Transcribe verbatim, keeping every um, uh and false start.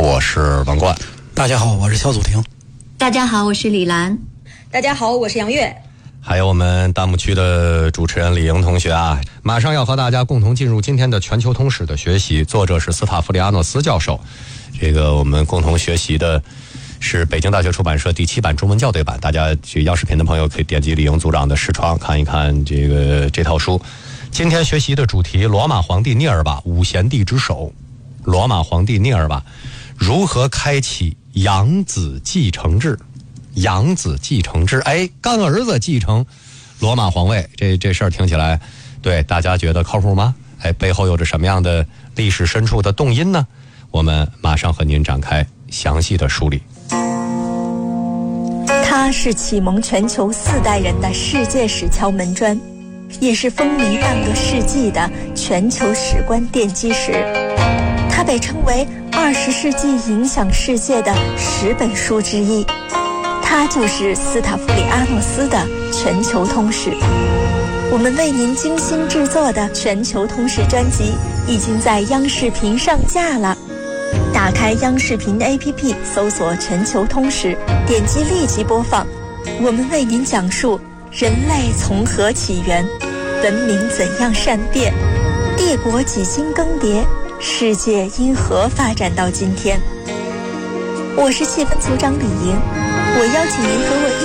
我是王冠。 大家好，我是肖祖婷。 大家好，我是李兰。 大家好，我是杨月。 还有我们弹幕区的主持人李莹同学啊，马上要和大家共同进入今天的全球通史的学习，作者是斯塔夫里阿诺斯教授。这个我们共同学习的是北京大学出版社第七版中文校对版，大家这央视频的朋友可以点击李莹组长的视窗看一看这个这套书。今天学习的主题：罗马皇帝聂尔瓦，五贤帝之首。罗马皇帝聂尔瓦如何开启养子继承制？养子继承制，哎，干儿子继承罗马皇位，这这事儿听起来，对大家觉得靠谱吗？哎，背后有着什么样的历史深处的动因呢？我们马上和您展开详细的梳理。 他是启蒙全球四代人的世界史敲门砖，也是风靡半个世纪的全球史观奠基石。他被称为二十世纪影响世界的十本书之一。他就是斯塔夫里阿诺斯的全球通史。我们为您精心制作的全球通史专辑已经在央视频上架了。打开央视频 A P P， 搜索全球通史，点击立即播放。我们为您讲述人类从何起源，文明怎样善变，帝国几经更迭，世界因何发展到今天。我是气氛组长李莹，我邀请您和我